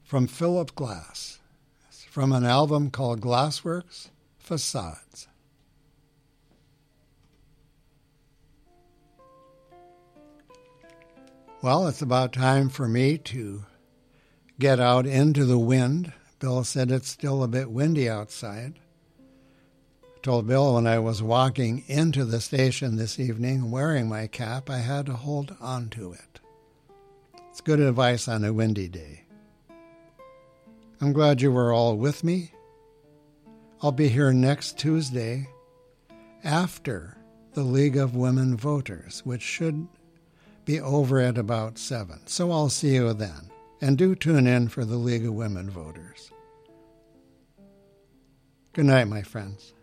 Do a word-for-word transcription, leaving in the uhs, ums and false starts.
from Philip Glass, from an album called Glassworks Facades. Well, it's about time for me to get out into the wind. Bill said it's still a bit windy outside. I told Bill when I was walking into the station this evening wearing my cap, I had to hold on to it. It's good advice on a windy day. I'm glad you were all with me. I'll be here next Tuesday after the League of Women Voters, which should be over at about seven. So I'll see you then. And do tune in for the League of Women Voters. Good night, my friends.